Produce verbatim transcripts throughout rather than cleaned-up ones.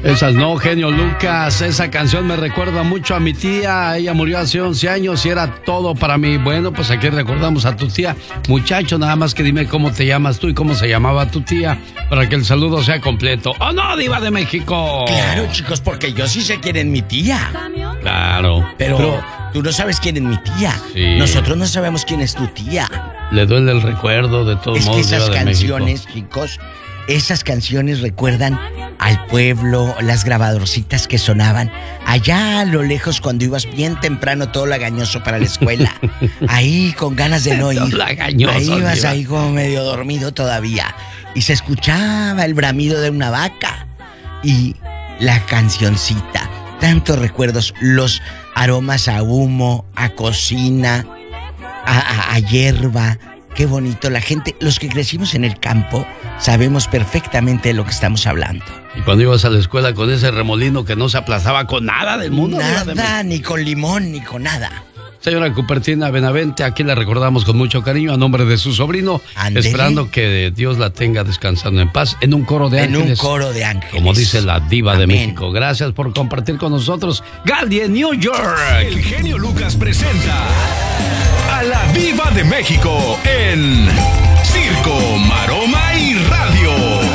Esas no, genio Lucas. Esa canción me recuerda mucho a mi tía. Ella murió hace once años y era todo para mí. Bueno, pues aquí recordamos a tu tía. Muchacho, nada más que dime cómo te llamas tú y cómo se llamaba tu tía para que el saludo sea completo. ¡Oh, no, Diva de México! Claro, chicos, porque yo sí sé quién es mi tía. Claro. Pero, pero tú no sabes quién es mi tía. Sí. Nosotros no sabemos quién es tu tía. Le duele el recuerdo de todos es modos. Es que esas Diva de canciones, México. chicos, esas canciones recuerdan al pueblo, las grabadorcitas que sonaban allá a lo lejos cuando ibas bien temprano todo lagañoso para la escuela. Ahí con ganas de no ir. Lagañoso, ahí ibas Diva. ahí como medio dormido todavía. Y se escuchaba el bramido de una vaca. Y la cancioncita. Tantos recuerdos, los aromas a humo, a cocina, a, a, a hierba. Qué bonito, la gente, los que crecimos en el campo, sabemos perfectamente de lo que estamos hablando. Y cuando ibas a la escuela con ese remolino que no se aplazaba con nada del mundo. Nada, ni con limón, ni con nada. Señora Cupertina Benavente, aquí la recordamos con mucho cariño a nombre de su sobrino, Ándele. Esperando que Dios la tenga descansando en paz en un coro de ángeles. En un coro de ángeles. Como dice la Diva Amén. de México. Gracias por compartir con nosotros. Galdi en New York. El genio Lucas presenta a la Diva de México en Circo, Maroma y Radio.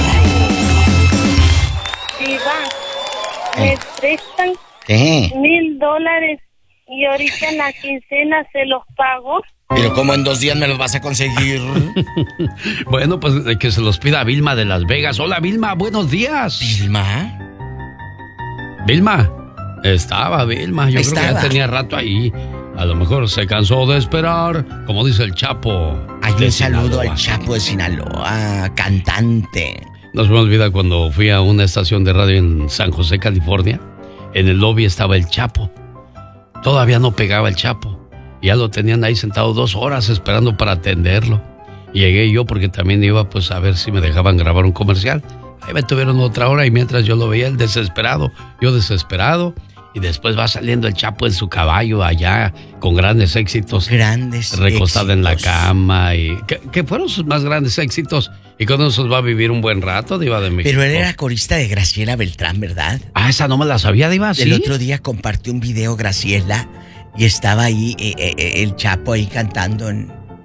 Diva, me prestan ¿Qué? mil dólares y ahorita en la quincena se los pago. Pero ¿cómo en dos días me los vas a conseguir? Bueno, pues que se los pida Vilma de Las Vegas. Hola, Vilma, buenos días. ¿Vilma? Vilma. Estaba Vilma, yo Estaba. creo que ya tenía rato ahí. A lo mejor se cansó de esperar, como dice el Chapo. Hay de un saludo Sinaloa. al Chapo de Sinaloa, cantante. No se me olvida cuando fui a una estación de radio en San José, California. En el lobby estaba el Chapo. Todavía no pegaba el Chapo. Ya lo tenían ahí sentado dos horas esperando para atenderlo. Y llegué yo porque también iba pues a ver si me dejaban grabar un comercial. Ahí me tuvieron otra hora y mientras yo lo veía, el desesperado, yo desesperado. Y después va saliendo el Chapo en su caballo allá con grandes éxitos. Grandes Recostado en la éxitos. cama. y que, que fueron sus más grandes éxitos. Y con esos va a vivir un buen rato, Diva de México. Pero él era corista de Graciela Beltrán, ¿verdad? Ah, esa no me la sabía, Diva, ¿sí? El otro día compartió un video Graciela y estaba ahí eh, eh, el Chapo ahí cantando en,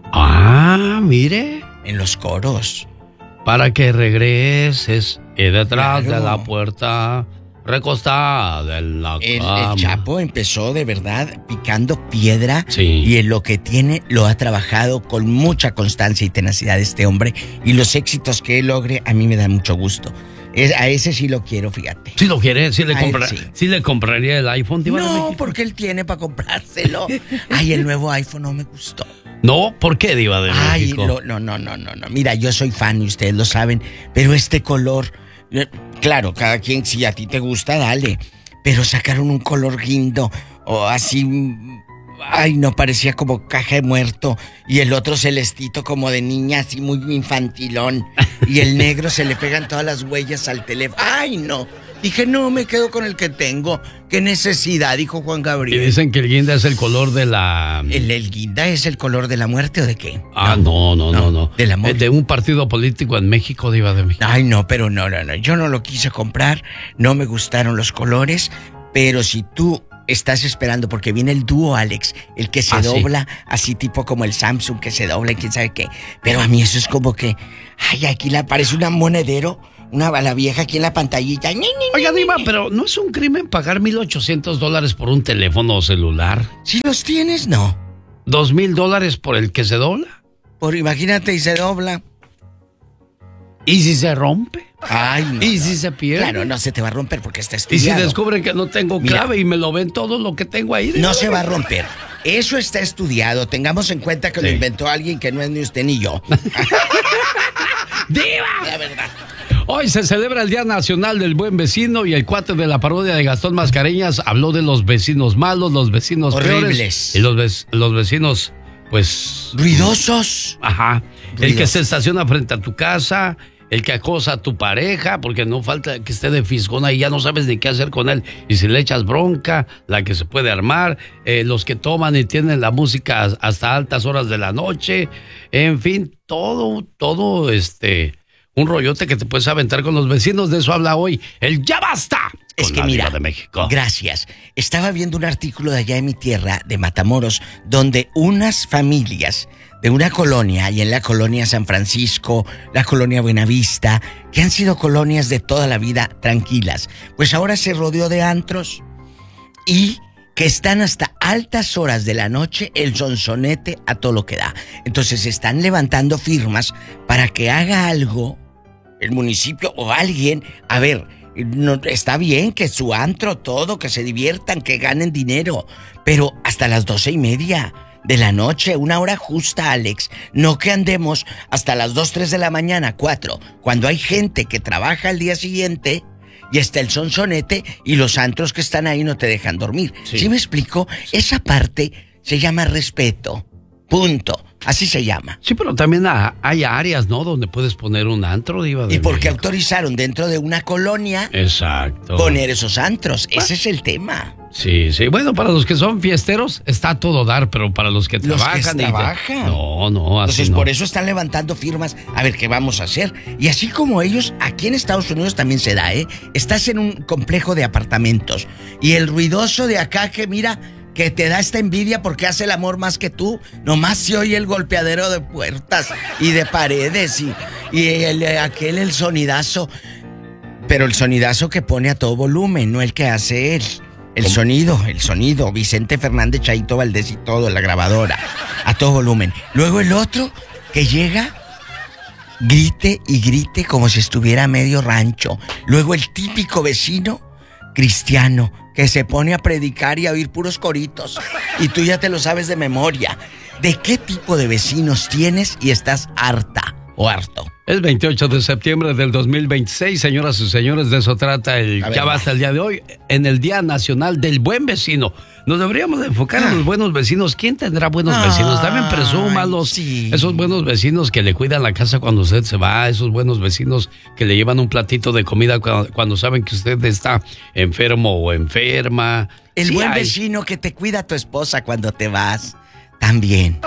Ah, mire. en los coros. Para que regreses y detrás Claro. de la puerta, recostada en la El, cama. el Chapo empezó de verdad picando piedra Sí. y en lo que tiene lo ha trabajado con mucha constancia y tenacidad este hombre y los éxitos que él logre a mí me dan mucho gusto. Es, a ese sí lo quiero, fíjate. Si lo quiere, si le, A él compra- sí. sí le compraría el iPhone, Diva de No, México. porque él tiene para comprárselo. Ay, el nuevo iPhone no me gustó. No, ¿por qué, Diva de Ay, México? lo- no, no, no, no, no. Mira, yo soy fan y ustedes lo saben, pero este color, eh, claro, cada quien, si a ti te gusta, dale. Pero sacaron un color guindo o así, mm, ay, no, parecía como caja de muerto. Y el otro celestito como de niña, así muy infantilón. Y el negro se le pegan todas las huellas al teléfono. Ay, no. Dije, no, me quedo con el que tengo. ¿Qué necesidad? Dijo Juan Y Gabriel. dicen que el guinda es el color de la... ¿El, el guinda es el color de la muerte o de qué? Ah, no, no, no, no. Del amor. Eh, De un partido político en México, Diva de México. Ay, no, pero no, no, no. Yo no lo quise comprar. No me gustaron los colores. Pero si tú estás esperando, porque viene el dúo, Alex, el que se Ah, sí. dobla, así tipo como el Samsung que se dobla y quién sabe qué. Pero a mí eso es como que, ay, aquí la parece un monedero, una bala vieja aquí en la pantallita. Ñi, ñi, Oiga, ñi, Diva, ñi. pero ¿no es un crimen pagar mil ochocientos dólares por un teléfono celular? Si los tienes, no. ¿Dos mil dólares por el que se dobla? Por imagínate y se dobla. ¿Y si se rompe? Ay, no. ¿Y no. si se pierde? Claro, no se te va a romper porque está ¿Y si estudiado. descubren que no tengo Mira. clave y me lo ven todo lo que tengo ahí? No se va a romper. Eso está estudiado. Tengamos en cuenta que lo Sí. inventó alguien que no es ni usted ni yo. ¡Diva! La verdad. Hoy se celebra el Día Nacional del Buen Vecino y el cuate de la parodia de Gastón Mascareñas habló de los vecinos malos, los vecinos Horribles. peores. Y los, ve- los vecinos, pues... Ruidosos. Ajá. El que Ruidosos. se estaciona frente a tu casa, el que acosa a tu pareja, porque no falta que esté de fisgona y ya no sabes ni qué hacer con él. Y si le echas bronca, la que se puede armar, eh, los que toman y tienen la música hasta altas horas de la noche, en fin, todo, todo este, un rollote que te puedes aventar con los vecinos. De eso habla hoy el Ya Basta Es con que la mira, Diva de México. Gracias. Estaba viendo un artículo de allá en mi tierra, de Matamoros, donde unas familias de una colonia, y en la colonia San Francisco, la colonia Buenavista, que han sido colonias de toda la vida tranquilas, pues ahora se rodeó de antros y que están hasta altas horas de la noche el sonsonete a todo lo que da. Entonces están levantando firmas para que haga algo el municipio o alguien. A ver, no, está bien que su antro, todo, que se diviertan, que ganen dinero, pero hasta las doce y media de la noche, una hora justa, Alex. No que andemos hasta las dos, tres de la mañana, cuatro, cuando hay gente que trabaja al día siguiente y está el sonsonete y los antros que están ahí no te dejan dormir. ¿Sí, ¿Sí me explico? Esa parte se llama respeto. Punto. Así se llama. Sí, pero también hay áreas, ¿no? Donde puedes poner un antro, Diva de ¿Y por qué México? autorizaron dentro de una colonia Exacto. poner esos antros? Ese es el tema. Sí, sí. Bueno, para los que son fiesteros está a todo dar, pero para los que Los trabajan... que y trabajan. Te... No, no, así Entonces no. por eso están levantando firmas. A ver qué vamos a hacer. Y así como ellos, aquí en Estados Unidos también se da, ¿eh? Estás en un complejo de apartamentos y el ruidoso de acá que mira... que te da esta envidia porque hace el amor más que tú. Nomás se oye el golpeadero de puertas y de paredes y, y el, aquel el sonidazo. Pero el sonidazo que pone a todo volumen, no el que hace él. El ¿Cómo? sonido, el sonido. Vicente Fernández, Chaito Valdés y todo, la grabadora. A todo volumen. Luego el otro que llega, grite y grite como si estuviera a medio rancho. Luego el típico vecino cristiano que se pone a predicar y a oír puros coritos. Y tú ya te lo sabes de memoria. ¿De qué tipo de vecinos tienes y estás harta o harto? Es veintiocho de septiembre del dos mil veintiséis, señoras y señores, de eso trata el Ya Basta el día de hoy, en el Día Nacional del Buen Vecino. Nos deberíamos de enfocar ah. en los buenos vecinos. ¿Quién tendrá buenos ah, vecinos? También presúmalos. Sí. Esos buenos vecinos que le cuidan la casa cuando usted se va, esos buenos vecinos que le llevan un platito de comida cuando, cuando saben que usted está enfermo o enferma. El sí, buen hay. vecino que te cuida a tu esposa cuando te vas. También.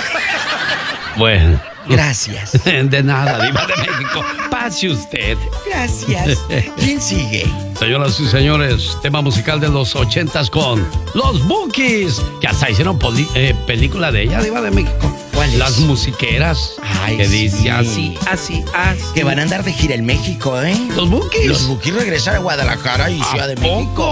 Bueno. Gracias. De nada, Diva de México. Pase usted. Gracias. ¿Quién sigue? Señoras y señores, tema musical de los ochentas con Los Bukis, que hasta hicieron poli- eh, película de ella, Diva de México. ¿Cuál es? Las musiqueras. Ay, que sí. dice así, así, así. Que van a andar de gira en México, ¿eh? Los Bukis. Los Bukis regresan a Guadalajara y Ciudad de poco? México.